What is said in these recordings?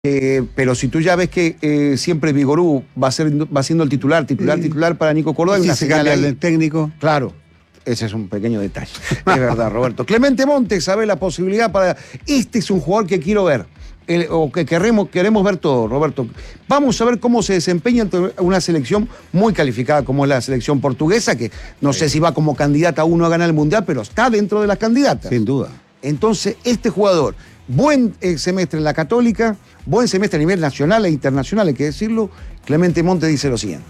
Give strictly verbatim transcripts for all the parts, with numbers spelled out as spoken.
Eh, pero si tú ya ves que eh, siempre Vigorú va, a ser, va siendo el titular, titular, sí. titular para Nico Córdoba. ¿Y si se cambia el técnico? Claro, ese es un pequeño detalle. Es verdad, Roberto. Clemente Montes, sabe la posibilidad para... Este es un jugador que quiero ver, el, o que queremos, queremos ver todo, Roberto. Vamos a ver cómo se desempeña ante una selección muy calificada como es la selección portuguesa, que no sí. sé si va como candidata uno a ganar el Mundial, pero está dentro de las candidatas. Sin duda. Entonces, este jugador, buen eh, semestre en la Católica, buen semestre a nivel nacional e internacional, hay que decirlo. Clemente Montes dice lo siguiente.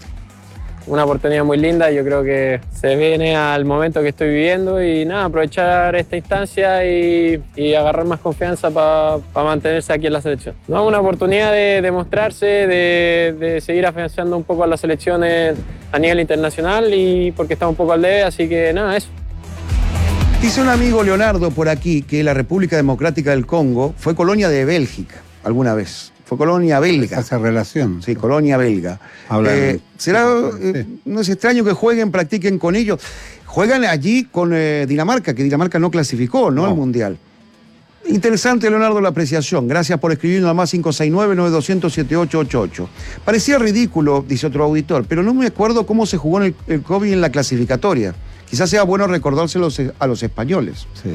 Una oportunidad muy linda, yo creo que se viene al momento que estoy viviendo y nada, aprovechar esta instancia y, y agarrar más confianza para pa mantenerse aquí en la selección. No, una oportunidad de demostrarse, de, de seguir afianzando un poco a las selecciones a nivel internacional y porque estamos un poco al debe, así que nada, eso. Dice un amigo Leonardo por aquí que la República Democrática del Congo fue colonia de Bélgica alguna vez. Fue colonia belga. Esa relación. Sí, colonia belga. Eh, ¿Será, eh, no es extraño que jueguen, practiquen con ellos? Juegan allí con eh, Dinamarca, que Dinamarca no clasificó, ¿no? no. al Mundial. Interesante, Leonardo, la apreciación. Gracias por escribirnos a más cinco seis nueve, nueve dos cero cero, siete ocho ocho ocho. Parecía ridículo, dice otro auditor, pero no me acuerdo cómo se jugó en el, el COVID en la clasificatoria. Quizás sea bueno recordárselo a los españoles. Sí.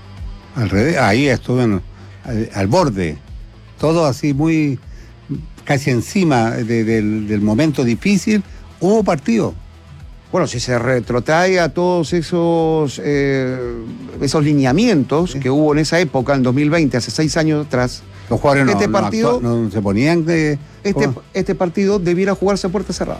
Al revés, ahí estuvieron al, al borde. Todo así muy, casi encima de, del, del momento difícil, hubo partido. Bueno, si se retrotrae a todos esos, eh, esos lineamientos sí. que hubo en esa época, en dos mil veinte, hace seis años atrás, los jugadores este no, partido, no, no se ponían de... Este, este partido debiera jugarse a puerta cerrada.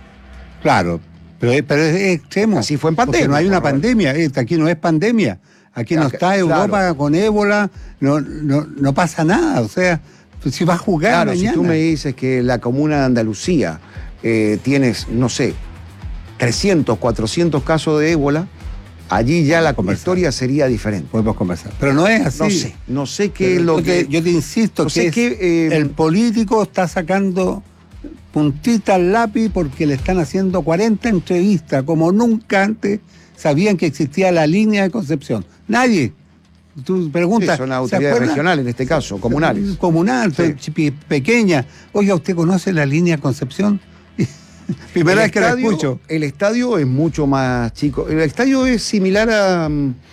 Claro, pero, pero es extremo. Así fue en pandemia. Porque no hay una pandemia, aquí no es pandemia. Aquí no está Europa claro. con ébola, no, no, no pasa nada, o sea... Si vas a jugar claro, mañana. Si tú me dices que la comuna de Andalucía eh, tienes, no sé, trescientos, cuatrocientos casos de ébola, allí ya la conversar. historia sería diferente. Podemos conversar. Pero no es así. No sé, no sé qué es lo yo que... Te, yo te insisto no que, sé es, que eh, el político está sacando puntita al lápiz porque le están haciendo cuarenta entrevistas, como nunca antes sabían que existía la línea de Concepción. Nadie. Tú preguntas. Sí, son autoridades regionales en este caso, comunales. Comunal, sí. pequeña. Oiga, ¿usted conoce la línea Concepción? Primera vez que la escucho. El estadio es mucho más chico. El estadio es similar a,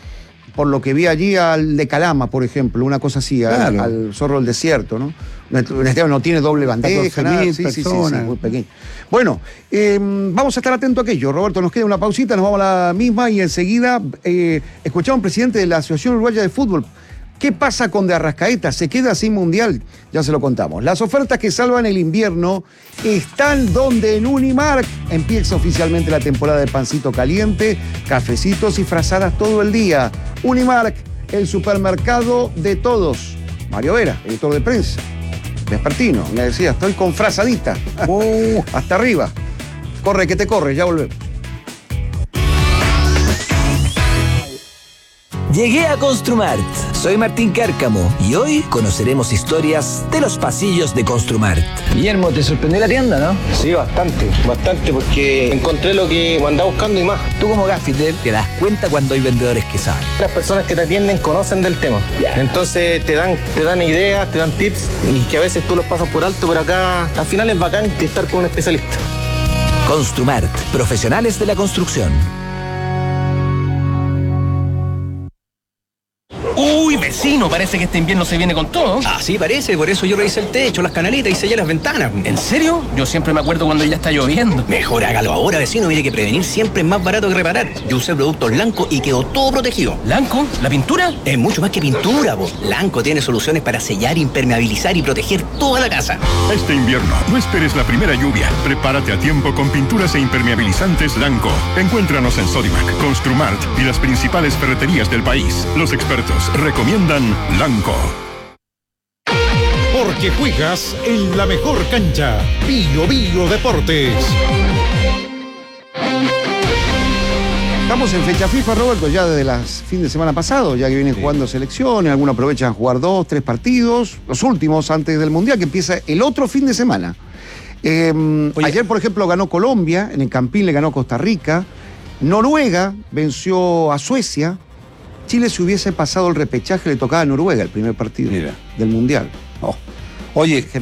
por lo que vi allí, al de Calama, por ejemplo, una cosa así, claro. al, al Zorro del Desierto, ¿no? El estadio no tiene doble bandeja, nada. Sí, sí, sí, sí, muy pequeño. Bueno, eh, vamos a estar atentos a aquello. Roberto, nos queda una pausita, nos vamos a la misma y enseguida eh, escuchamos al presidente de la Asociación Uruguaya de Fútbol. ¿Qué pasa con De Arrascaeta? ¿Se queda sin Mundial? Ya se lo contamos. Las ofertas que salvan el invierno están donde en Unimark. Empieza oficialmente la temporada de pancito caliente, cafecitos y frazadas todo el día. Unimark, el supermercado de todos. Mario Vera, editor de prensa. Vespertino, me decía, estoy con frazadita. Uh, hasta arriba. Corre, que te corre, ya volvemos. Llegué a Construmart. Soy Martín Cárcamo y hoy conoceremos historias de los pasillos de Construmart. Guillermo, ¿te sorprendió la tienda, no? Sí, bastante, bastante, porque encontré lo que andaba buscando y más. Tú como gaffiter te das cuenta cuando hay vendedores que saben. Las personas que te atienden conocen del tema. Yeah. Entonces te dan, te dan ideas, te dan tips y que a veces tú los pasas por alto, pero acá al final es bacán estar con un especialista. Construmart, profesionales de la construcción. Uy, vecino, parece que este invierno se viene con todo. Ah, sí, parece, por eso yo revisé el techo, las canaletas y sellé las ventanas. ¿En serio? Yo siempre me acuerdo cuando ya está lloviendo. Mejor hágalo ahora, vecino, mire que prevenir siempre es más barato que reparar. Yo usé productos Lanco y quedó todo protegido. ¿Lanco? ¿La pintura? Es mucho más que pintura, po. Lanco tiene soluciones para sellar, impermeabilizar y proteger toda la casa. Este invierno, no esperes la primera lluvia. Prepárate a tiempo con pinturas e impermeabilizantes Lanco. Encuéntranos en Sodimac, Construmart y las principales ferreterías del país. Los expertos recomiendan Lanco. Porque juegas en la mejor cancha. Bio Bio Deportes. Estamos en fecha FIFA, Roberto, ya desde el fin de semana pasado, ya que vienen jugando selecciones, algunos aprovechan a jugar dos, tres partidos, los últimos antes del Mundial, que empieza el otro fin de semana. Eh, ayer, por ejemplo, ganó Colombia, en el Campín le ganó Costa Rica, Noruega venció a Suecia. Chile, si hubiese pasado el repechaje, le tocaba a Noruega el primer partido Mira. del Mundial. Oh. Oye,